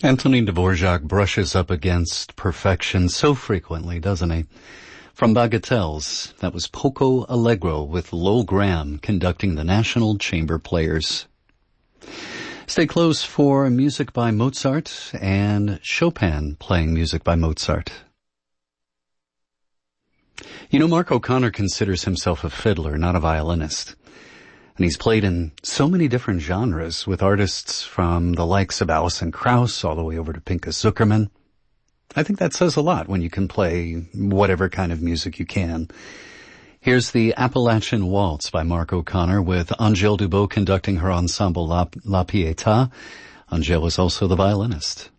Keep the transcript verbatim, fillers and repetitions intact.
Antonin Dvorak brushes up against perfection so frequently, doesn't he? From Bagatelles, that was Poco Allegro with Lowell Graham conducting the National Chamber Players. Stay close for music by Mozart and Chopin playing music by Mozart. You know, Mark O'Connor considers himself a fiddler, not a violinist. And he's played in so many different genres with artists from the likes of Alison Krauss all the way over to Pinka Zuckerman. I think that says a lot when you can play whatever kind of music you can. Here's the Appalachian Waltz by Mark O'Connor with Angèle Dubot conducting her ensemble La, La Pietà. Angèle is also the violinist.